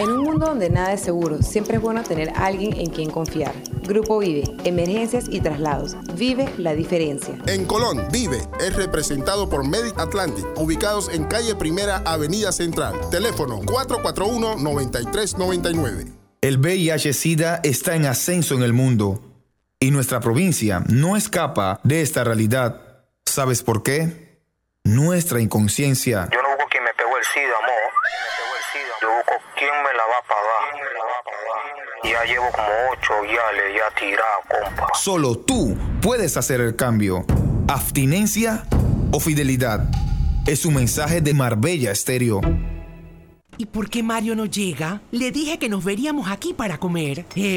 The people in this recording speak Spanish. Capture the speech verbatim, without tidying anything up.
En un mundo donde nada es seguro, siempre es bueno tener a alguien en quien confiar. Grupo Vive, emergencias y traslados. Vive la diferencia. En Colón, Vive es representado por Medic Atlantic, ubicados en calle Primera, Avenida Central. Teléfono cuatro cuatro uno, nueve tres nueve nueve. El V I H-Sida está en ascenso en el mundo y nuestra provincia no escapa de esta realidad. ¿Sabes por qué? Nuestra inconsciencia. Yo no busco quien me pegó el SIDA, amor. Yo busco quién me la va a pagar. Ya llevo como ocho guiales ya tirado, compa. Solo tú puedes hacer el cambio. Abstinencia o fidelidad. Es un mensaje de Marbella Estéreo. ¿Y por qué Mario no llega? Le dije que nos veríamos aquí para comer. Eh,